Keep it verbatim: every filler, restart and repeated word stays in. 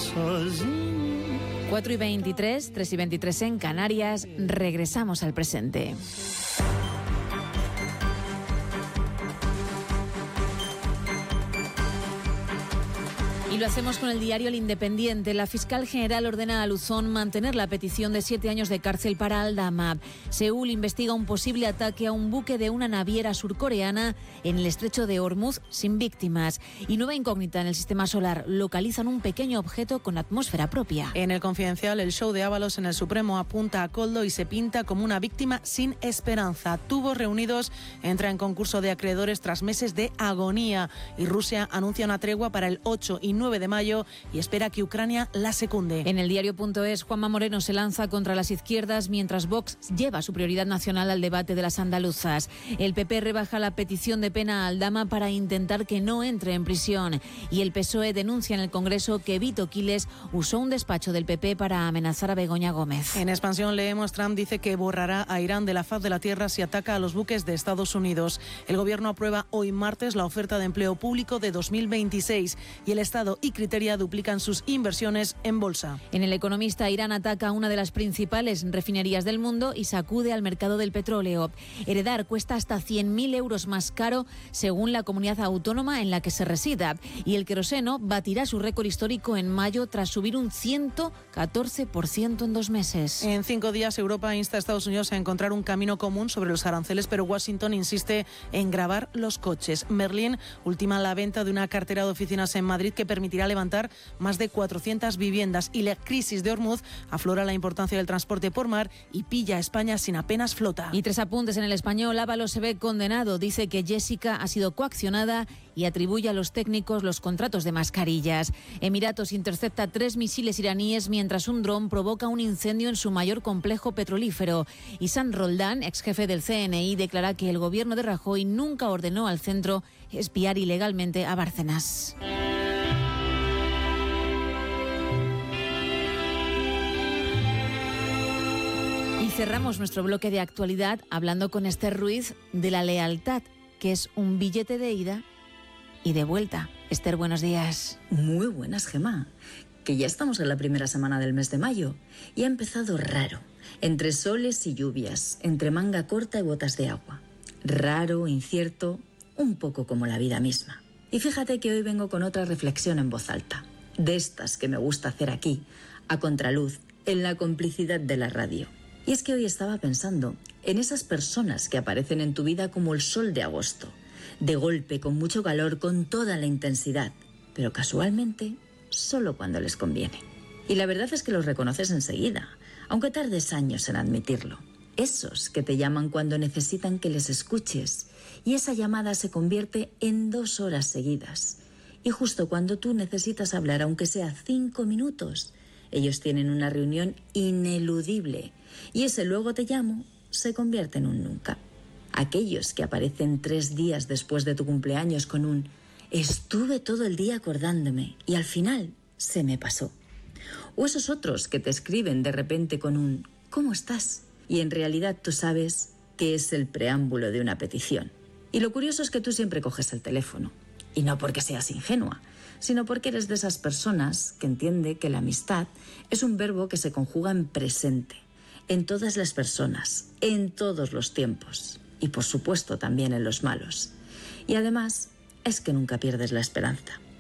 sozinho. cuatro y veintitrés, tres y veintitrés en Canarias, regresamos al presente. Y lo hacemos con el diario El Independiente. La fiscal general ordena a Luzón mantener la petición de siete años de cárcel para Aldama. Seúl investiga un posible ataque a un buque de una naviera surcoreana en el estrecho de Hormuz sin víctimas. Y nueva incógnita en el sistema solar. Localizan un pequeño objeto con atmósfera propia. En El Confidencial, el show de Ábalos en el Supremo apunta a Koldo y se pinta como una víctima sin esperanza. Tubos reunidos entra en concurso de acreedores tras meses de agonía. Y Rusia anuncia una tregua para el ocho y nueve de mayo y espera que Ucrania la secunde. En el diario.es, Juanma Moreno se lanza contra las izquierdas mientras Vox lleva su prioridad nacional al debate de las andaluzas. El P P rebaja la petición de pena a Aldama para intentar que no entre en prisión. Y el P S O E denuncia en el Congreso que Vito Quiles usó un despacho del P P para amenazar a Begoña Gómez. En Expansión leemos: Trump dice que borrará a Irán de la faz de la tierra si ataca a los buques de Estados Unidos. El Gobierno aprueba hoy martes la oferta de empleo público de dos mil veintiséis y el Estado y Criteria duplican sus inversiones en bolsa. En El Economista, Irán ataca a una de las principales refinerías del mundo y sacude al mercado del petróleo. Heredar cuesta hasta cien mil euros más caro según la comunidad autónoma en la que se resida. Y el queroseno batirá su récord histórico en mayo tras subir un ciento catorce por ciento en dos meses. En cinco días, Europa insta a Estados Unidos a encontrar un camino común sobre los aranceles, pero Washington insiste en gravar los coches. Merlin ultima la venta de una cartera de oficinas en Madrid que permitirá levantar más de cuatrocientas viviendas, y la crisis de Hormuz aflora la importancia del transporte por mar y pilla a España sin apenas flota. Y tres apuntes en El Español. Ábalos se ve condenado. Dice que Jessica ha sido coaccionada y atribuye a los técnicos los contratos de mascarillas. Emiratos intercepta tres misiles iraníes mientras un dron provoca un incendio en su mayor complejo petrolífero. Y San Roldán, ex jefe del C N I, declara que el gobierno de Rajoy nunca ordenó al centro espiar ilegalmente a Bárcenas. Cerramos nuestro bloque de actualidad hablando con Esther Ruiz de la lealtad, que es un billete de ida y de vuelta. Esther, buenos días. Muy buenas, Gemma. Que ya estamos en la primera semana del mes de mayo y ha empezado raro, entre soles y lluvias, entre manga corta y botas de agua. Raro, incierto, un poco como la vida misma. Y fíjate que hoy vengo con otra reflexión en voz alta, de estas que me gusta hacer aquí, a contraluz, en la complicidad de la radio. Y es que hoy estaba pensando en esas personas que aparecen en tu vida como el sol de agosto, de golpe, con mucho calor, con toda la intensidad, pero casualmente solo cuando les conviene. Y la verdad es que los reconoces enseguida, aunque tardes años en admitirlo. Esos que te llaman cuando necesitan que les escuches, y esa llamada se convierte en dos horas seguidas. Y justo cuando tú necesitas hablar, aunque sea cinco minutos, ellos tienen una reunión ineludible, y ese luego te llamo se convierte en un nunca. Aquellos que aparecen tres días después de tu cumpleaños con un estuve todo el día acordándome y al final se me pasó. O esos otros que te escriben de repente con un ¿cómo estás? Y en realidad tú sabes que es el preámbulo de una petición. Y lo curioso es que tú siempre coges el teléfono. Y no porque seas ingenua, sino porque eres de esas personas que entiende que la amistad es un verbo que se conjuga en presente, en todas las personas, en todos los tiempos, y por supuesto también en los malos. Y además es que nunca pierdes la esperanza.